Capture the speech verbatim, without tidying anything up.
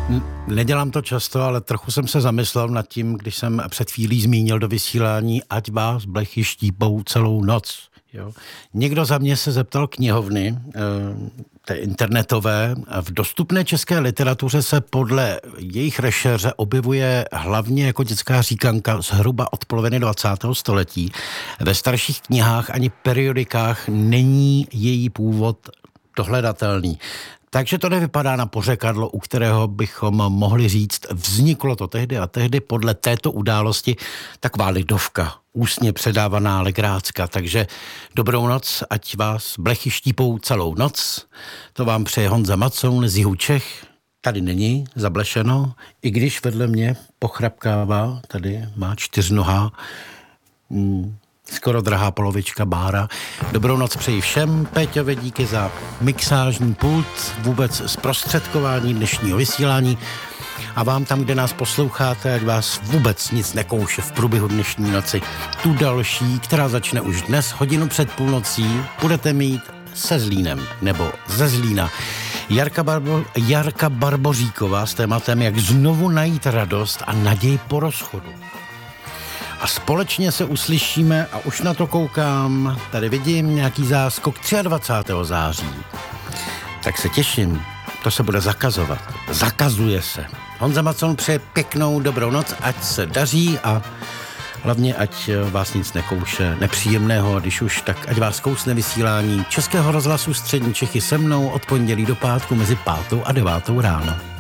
Nedělám to často, ale trochu jsem se zamyslel nad tím, když jsem před chvílí zmínil do vysílání, ať vás blechy štípou celou noc. Jo. Někdo za mě se zeptal knihovny, té internetové. V dostupné české literatuře se podle jejich rešerše objevuje hlavně jako dětská říkanka zhruba od poloviny dvacátého století. Ve starších knihách ani periodikách není její původ dohledatelný. Takže to nevypadá na pořekadlo, u kterého bychom mohli říct, vzniklo to tehdy a tehdy podle této události taková lidovka, ústně předávaná legrácka. Takže dobrou noc, ať vás blechy štípou celou noc. To vám přeje Honza Macoun z jihu Čech. Tady není zablešeno, i když vedle mě pochrapkává, tady má čtyřnohá, hmm. skoro drahá polovička Bára. Dobrou noc přeji všem. Péťovi díky za mixážní pult, vůbec zprostředkování dnešního vysílání. A vám tam, kde nás posloucháte, ať vás vůbec nic nekouše v průběhu dnešní noci. Tu další, která začne už dnes, hodinu před půlnocí, budete mít se Zlínem, nebo ze Zlína. Jarka, Barbo, Jarka Barboříková s tématem, jak znovu najít radost a naději po rozchodu. A společně se uslyšíme, a už na to koukám, tady vidím nějaký záskok dvacátého třetího září. Tak se těším, to se bude zakazovat. Zakazuje se. Honza Macoun přeje pěknou dobrou noc, ať se daří a hlavně ať vás nic nekouše nepříjemného, když už tak ať vás kousne vysílání Českého rozhlasu Střední Čechy se mnou od pondělí do pátku mezi pátou a devátou ráno.